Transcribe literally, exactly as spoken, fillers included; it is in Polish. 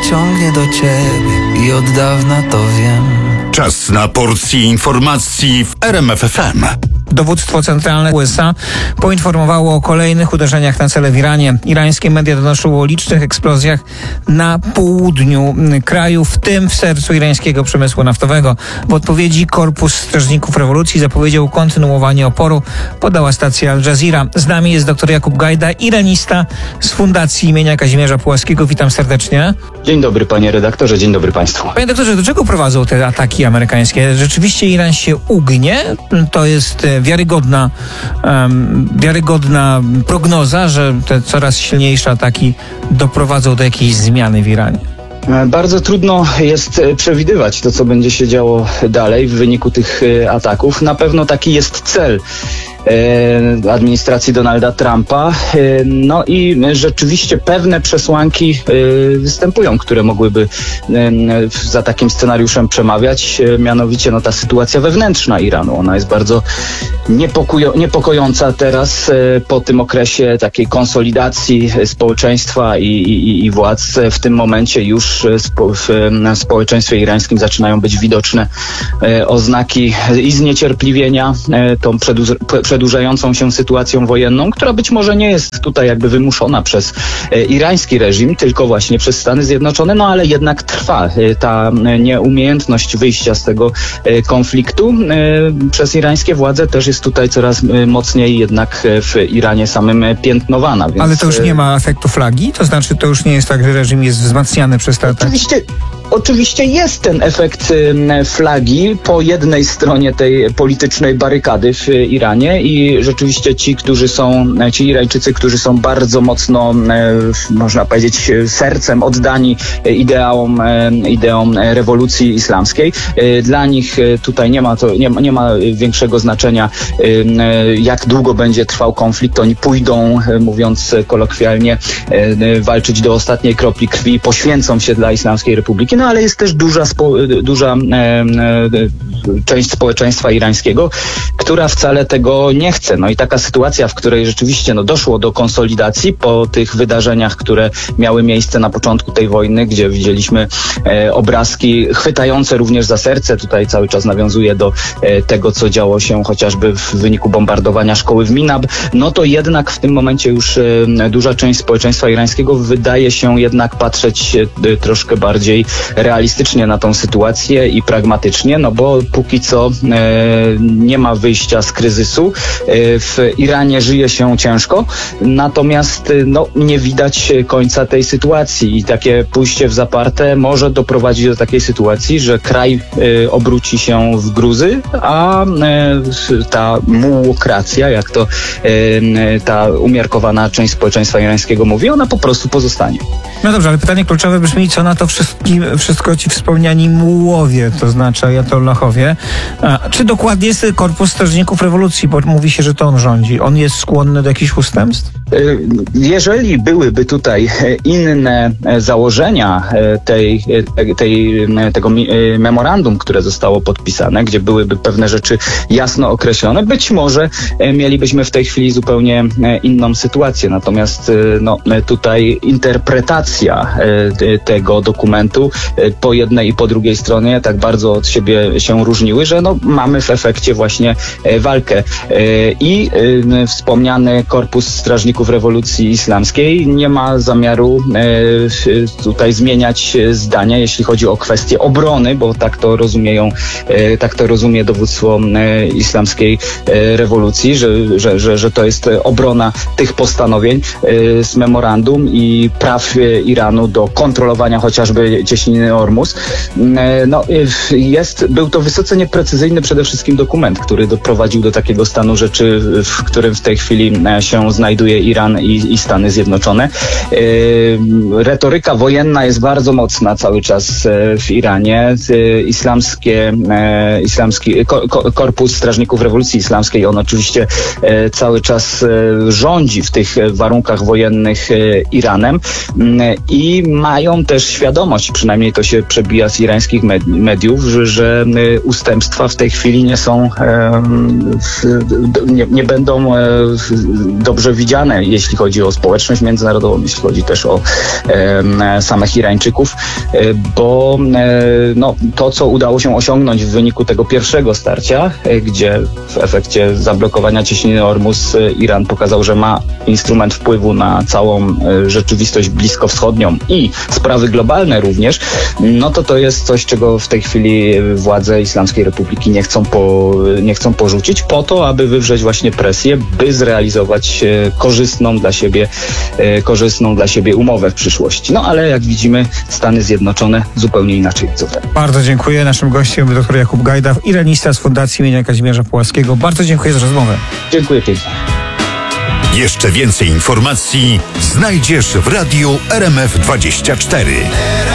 ciągnie do ciebie i od dawna to wiem. Czas na porcję informacji w R M F F M. Dowództwo centralne U S A poinformowało o kolejnych uderzeniach na cele w Iranie. Irańskie media donoszą o licznych eksplozjach na południu kraju, w tym w sercu irańskiego przemysłu naftowego. W odpowiedzi Korpus Strażników Rewolucji zapowiedział kontynuowanie oporu, podała stacja Al Jazeera. Z nami jest dr Jakub Gajda, iranista z Fundacji imienia Kazimierza Pułaskiego. Witam serdecznie. Dzień dobry, panie redaktorze, dzień dobry państwu. Panie doktorze, do czego prowadzą te ataki amerykańskie? Rzeczywiście Iran się ugnie? To jest wiarygodna, um, wiarygodna prognoza, że te coraz silniejsze ataki doprowadzą do jakiejś zmiany w Iranie? Bardzo trudno jest przewidywać to, co będzie się działo dalej w wyniku tych ataków. Na pewno taki jest cel administracji Donalda Trumpa. No i rzeczywiście pewne przesłanki występują, które mogłyby za takim scenariuszem przemawiać. Mianowicie no, ta sytuacja wewnętrzna Iranu. Ona jest bardzo niepokojo- niepokojąca teraz po tym okresie takiej konsolidacji społeczeństwa i, i, i władz. W tym momencie już spo- w społeczeństwie irańskim zaczynają być widoczne oznaki i zniecierpliwienia tą przedłuż- przedłużającą się sytuacją wojenną, która być może nie jest tutaj jakby wymuszona przez e, irański reżim, tylko właśnie przez Stany Zjednoczone, no ale jednak trwa e, ta e, nieumiejętność wyjścia z tego e, konfliktu e, przez irańskie władze też jest tutaj coraz e, mocniej jednak e, w Iranie samym e, piętnowana. Więc, ale to już nie ma efektu flagi? To znaczy to już nie jest tak, że reżim jest wzmacniany przez te ataki? Oczywiście Oczywiście jest ten efekt flagi po jednej stronie tej politycznej barykady w Iranie i rzeczywiście ci, którzy są, ci Irańczycy, którzy są bardzo mocno, można powiedzieć, sercem oddani ideałom, ideom rewolucji islamskiej. Dla nich tutaj nie ma to, nie ma, nie ma większego znaczenia, jak długo będzie trwał konflikt. Oni pójdą, mówiąc kolokwialnie, walczyć do ostatniej kropli krwi, poświęcą się dla Islamskiej Republiki. No ale jest też duża, spo, duża e, e, część społeczeństwa irańskiego, która wcale tego nie chce. No i taka sytuacja, w której rzeczywiście no, doszło do konsolidacji po tych wydarzeniach, które miały miejsce na początku tej wojny, gdzie widzieliśmy e, obrazki chwytające również za serce. Tutaj cały czas nawiązuje do e, tego, co działo się chociażby w wyniku bombardowania szkoły w Minab. No to jednak w tym momencie już e, duża część społeczeństwa irańskiego wydaje się jednak patrzeć e, troszkę bardziej realistycznie na tą sytuację i pragmatycznie, no bo póki co e, nie ma wyjścia z kryzysu. E, w Iranie żyje się ciężko, natomiast no, nie widać końca tej sytuacji i takie pójście w zaparte może doprowadzić do takiej sytuacji, że kraj e, obróci się w gruzy, a e, ta mułokracja, jak to e, ta umiarkowana część społeczeństwa irańskiego mówi, ona po prostu pozostanie. No dobrze, ale pytanie kluczowe brzmi, co na to wszystkim, wszystko ci wspomniani mułowie, to znaczy ajatollahowie. A, czy dokładnie jest Korpus Strażników Rewolucji, bo mówi się, że to on rządzi. On jest skłonny do jakichś ustępstw? Jeżeli byłyby tutaj inne założenia tej, tej, tego memorandum, które zostało podpisane, gdzie byłyby pewne rzeczy jasno określone, być może mielibyśmy w tej chwili zupełnie inną sytuację. Natomiast no, tutaj interpretacja tego dokumentu po jednej i po drugiej stronie tak bardzo od siebie się różniły, że no, mamy w efekcie właśnie walkę. I wspomniany Korpus Strażników Rewolucji Islamskiej nie ma zamiaru tutaj zmieniać zdania, jeśli chodzi o kwestię obrony, bo tak to rozumieją, tak to rozumie dowództwo Islamskiej Rewolucji, że, że, że, że to jest obrona tych postanowień z memorandum i praw Iranu do kontrolowania chociażby cieśniny Ormus. No, jest, był to wysoce nieprecyzyjny przede wszystkim dokument, który doprowadził do takiego stanu rzeczy, w którym w tej chwili się znajduje Iran i, i Stany Zjednoczone. Retoryka wojenna jest bardzo mocna cały czas w Iranie. Islamskie, islamski Korpus Strażników Rewolucji Islamskiej, on oczywiście cały czas rządzi w tych warunkach wojennych Iranem i mają też świadomość, przynajmniej to się przebija z irańskich mediów, że, że ustępstwa w tej chwili nie są, nie, nie będą dobrze widziane jeśli chodzi o społeczność międzynarodową, jeśli chodzi też o e, samych Irańczyków, e, bo e, no, to, co udało się osiągnąć w wyniku tego pierwszego starcia, e, gdzie w efekcie zablokowania cieśniny Ormus e, Iran pokazał, że ma instrument wpływu na całą e, rzeczywistość bliskowschodnią i sprawy globalne również, no to to jest coś, czego w tej chwili władze Islamskiej Republiki nie chcą, po, nie chcą porzucić, po to, aby wywrzeć właśnie presję, by zrealizować e, korzystną dla siebie, e, korzystną dla siebie umowę w przyszłości. No ale jak widzimy, Stany Zjednoczone zupełnie inaczej widzą. Bardzo dziękuję. Naszym gościem był dr Jakub Gajda, iranista z Fundacji imienia Kazimierza Pułaskiego. Bardzo dziękuję za rozmowę. Dziękuję pięknie. Jeszcze więcej informacji znajdziesz w Radiu R M F dwadzieścia cztery.